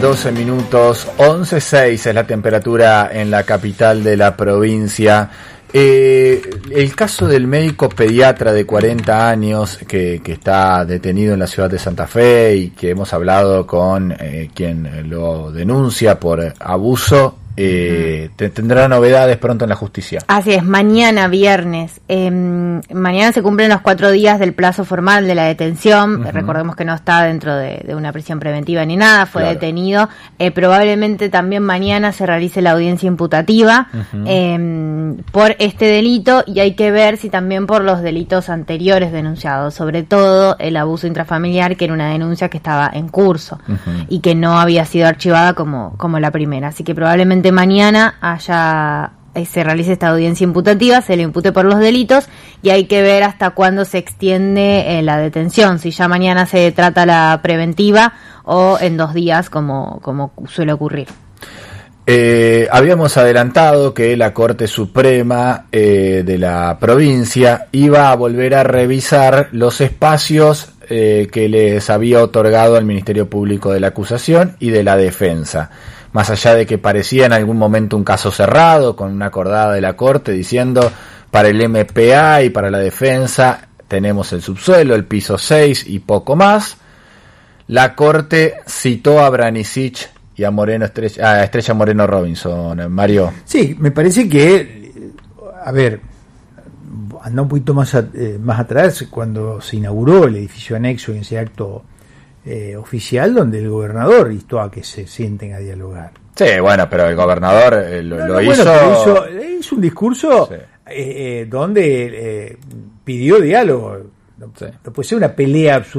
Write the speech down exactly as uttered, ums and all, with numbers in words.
doce minutos, once seis es la temperatura en la capital de la provincia. Eh, el caso del médico pediatra de cuarenta años que, que está detenido en la ciudad de Santa Fe y que hemos hablado con eh, quien lo denuncia por abuso, eh, te, tendrá novedades pronto en la justicia. Así es, mañana viernes. Eh, mañana se cumplen los cuatro días del plazo formal de la detención. Uh-huh. Recordemos que no está dentro de, de una prisión preventiva ni nada, fue claro. detenido. Eh, probablemente también mañana se realice la audiencia imputativa uh-huh. eh, por este delito, y hay que ver si también por los delitos anteriores denunciados, sobre todo el abuso intrafamiliar, que era una denuncia que estaba en curso uh-huh. y que no había sido archivada como, como la primera. Así que probablemente mañana haya eh, se realice esta audiencia imputativa, se le impute por los delitos, y hay que ver hasta cuándo se extiende eh, la detención, si ya mañana se trata la preventiva o en dos días como, como suele ocurrir. Eh, habíamos adelantado que la Corte Suprema eh, de la provincia iba a volver a revisar los espacios eh, que les había otorgado al Ministerio Público de la Acusación y de la Defensa. Más allá de que parecía en algún momento un caso cerrado, con una acordada de la Corte diciendo para el M P A y para la defensa tenemos el subsuelo, el piso seis y poco más, la Corte citó a Branicic y a Moreno Estrella, a Estrella Moreno Robinson, Mario. Sí, me parece que, a ver, anda un poquito más, a, eh, más atrás, cuando se inauguró el edificio anexo en ese acto Eh, oficial, donde el gobernador instó a que se sienten a dialogar. Sí, bueno, pero el gobernador eh, lo, no, lo no, hizo... Bueno, hizo... hizo un discurso sí. eh, eh, donde eh, pidió diálogo. No, sí. no puede ser una pelea absurda.